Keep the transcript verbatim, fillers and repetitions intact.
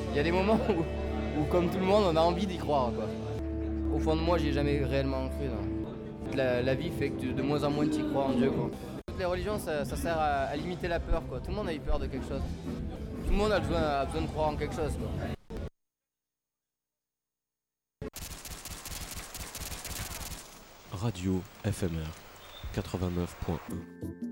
Il y a des moments où, où, comme tout le monde, on a envie d'y croire, quoi. Au fond de moi, j'y ai jamais réellement cru, non. La, la vie fait que tu- de moins en moins tu y crois en Dieu, quoi. Toutes les religions, ça, ça sert à, à limiter la peur, quoi. Tout le monde a eu peur de quelque chose. Tout le monde a besoin, a besoin de croire en quelque chose, quoi. Radio F M R quatre-vingt-neuf point un.